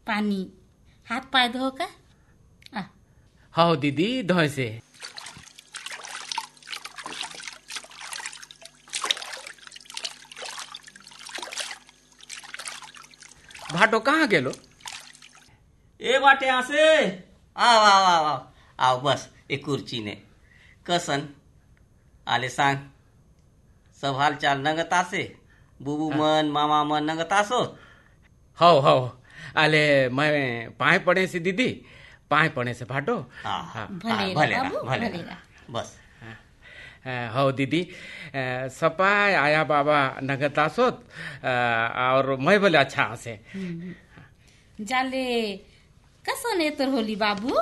पानी हाथ पाय धो का हाँ दीदी धोए से भाटो कहाँ गेलो ए बाटे यहाँ से आओ आओ आओ आओ आओ बस एक कुर्ची ने कसन आले सांग सब हाल चाल नंगता से बुबू मन मामा मन नंगता सो हाउ हाउ आले मैं पाए पड़े से दीदी पाए पड़े से भाटो भले बस हो दीदी सपाय आया बाबा नगता सोत और मैं बोले अच्छा से जाले कसो ने तोर होली बाबू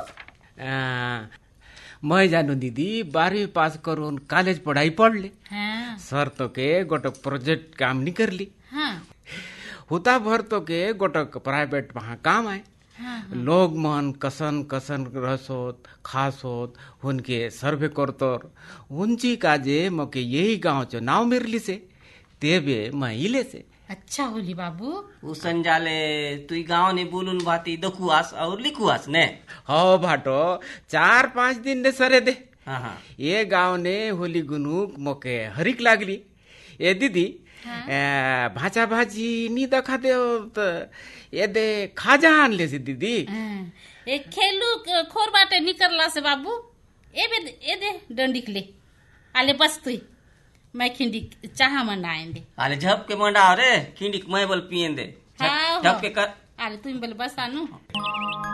मैं जानू दीदी 12वीं पास करून कॉलेज पढ़ाई पढ़ ली सर तो के गोटक प्रोजेक्ट काम नहीं कर ली होता भर तो के गोटक प्राइवेट वहाँ काम आए लोग मन कसन कसन रसोत खासोत उनके सर्वे करतोर उनची काजे मके यही गांव चो नाव मिरली से तेबे महिले से अच्छा होली बाबू उसन जाले तुई गांव ने बोलून बाती दखुआस और लिखुआस ने हो भाटो 4-5 दिन ने सरे दे हाँ ये गांव ने होली गुनुक मोके हरिक लागली ए दीदी भाचा भाजी नी दखा दे तो ये दे खाजा आन ले से दीदी एक खेलू खोर बाटे निकलला से बाबू ए दे डंडिक ले आले बस तुई मैं खिंडी चाह मनाएं दे आले झप के मंडा रे खिंडी मैं बल पियन दे झप के कर आले तुम बल बस आनू